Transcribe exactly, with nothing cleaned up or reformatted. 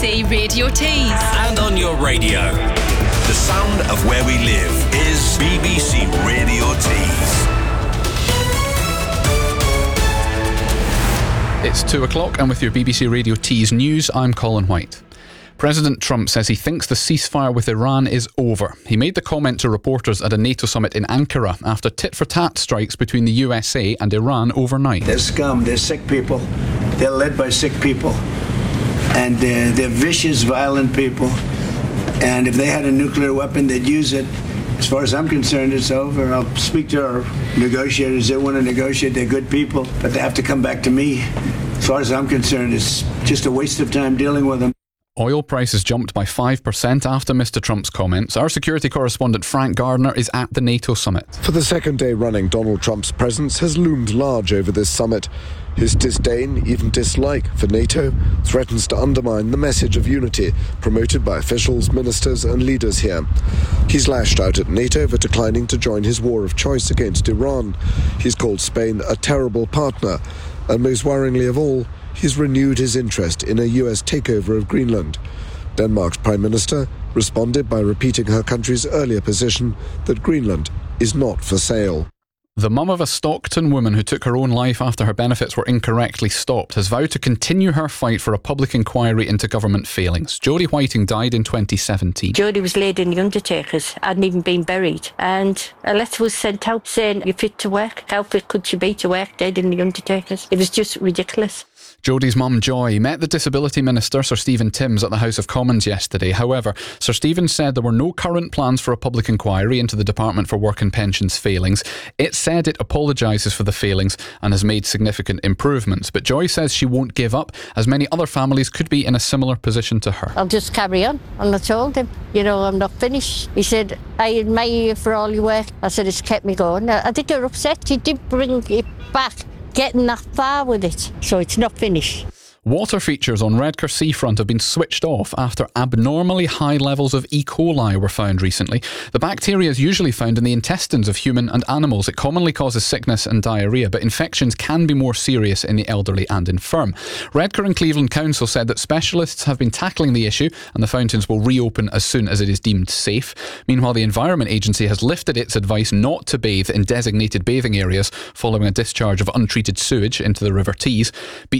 C Radio Tees. And on your radio. The sound of where we live is B B C Radio Tees. It's two o'clock, and with your B B C Radio Tees news, I'm Colin White. President Trump says he thinks the ceasefire with Iran is over. He made the comment to reporters at a NATO summit in Ankara after tit-for-tat strikes between the U S A and Iran overnight. They're scum, they're sick people, they're led by sick people, and they're, they're vicious, violent people, and if they had a nuclear weapon, they'd use it. As far as I'm concerned, it's over. I'll speak to our negotiators. They want to negotiate. They're good people, but they have to come back to me. As far as I'm concerned, it's just a waste of time dealing with them. Oil prices jumped by five percent after Mister Trump's comments. Our security correspondent Frank Gardner is at the NATO summit. For the second day running, Donald Trump's presence has loomed large over this summit. His disdain, even dislike, for NATO threatens to undermine the message of unity promoted by officials, ministers and leaders here. He's lashed out at NATO for declining to join his war of choice against Iran. He's called Spain a terrible partner. And most worryingly of all, he's renewed his interest in a U S takeover of Greenland. Denmark's Prime Minister responded by repeating her country's earlier position that Greenland is not for sale. The mum of a Stockton woman who took her own life after her benefits were incorrectly stopped has vowed to continue her fight for a public inquiry into government failings. Jodie Whiting died in twenty seventeen. Jodie was laid in the undertakers, hadn't even been buried, and a letter was sent out saying, "You're fit to work. How fit could she be to work dead in the undertakers?" It was just ridiculous. Jodie's mum, Joy, met the Disability Minister, Sir Stephen Timms, at the House of Commons yesterday. However, Sir Stephen said there were no current plans for a public inquiry into the Department for Work and Pensions failings. It said it apologises for the failings and has made significant improvements. But Joy says she won't give up, as many other families could be in a similar position to her. I'll just carry on. And I told him, you know, I'm not finished. He said, "I admire you for all your work." I said, "It's kept me going." I think you're upset. You did bring it back. Getting that far with it, so it's not finished. Water features on Redcar seafront have been switched off after abnormally high levels of E. coli were found recently. The bacteria is usually found in the intestines of human and animals. It commonly causes sickness and diarrhoea, but infections can be more serious in the elderly and infirm. Redcar and Cleveland Council said that specialists have been tackling the issue and the fountains will reopen as soon as it is deemed safe. Meanwhile, the Environment Agency has lifted its advice not to bathe in designated bathing areas following a discharge of untreated sewage into the River Tees. Beach